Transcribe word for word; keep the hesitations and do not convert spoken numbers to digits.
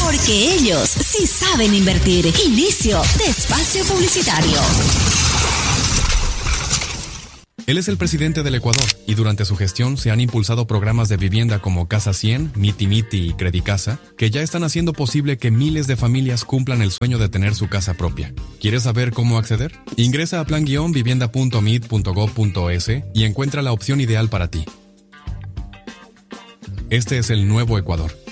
Porque ellos sí saben invertir. Inicio de espacio publicitario. Él es el presidente del Ecuador y durante su gestión se han impulsado programas de vivienda como Casa cien, Miti Miti y Credicasa, que ya están haciendo posible que miles de familias cumplan el sueño de tener su casa propia. ¿Quieres saber cómo acceder? Ingresa a plan guion vivienda punto mid punto gob punto es y encuentra la opción ideal para ti. Este es el nuevo Ecuador.